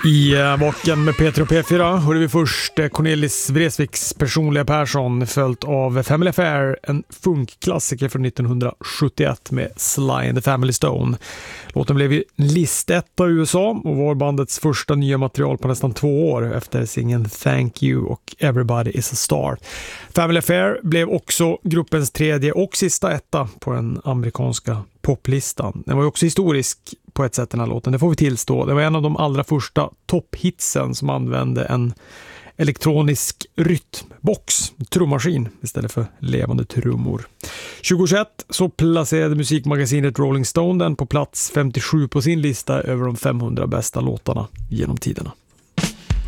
I Vaken med Peter och P4 hörde vi först Cornelis Vreeswijks Personliga Persson följt av Family Affair, en funkklassiker från 1971 med Sly and the Family Stone. Låten blev listetta i USA och var bandets första nya material på nästan 2 år efter singeln Thank You och Everybody is a Star. Family Affair blev också gruppens 3:e och sista etta på den amerikanska poplistan. Den var ju också historisk på ett sätt, den här låten, det får vi tillstå. Det var en av de allra första topphitsen som använde en elektronisk rytmbox, trummaskin istället för levande trummor. 2021 så placerade musikmagasinet Rolling Stone den på plats 57 på sin lista över de 500 bästa låtarna genom tiderna.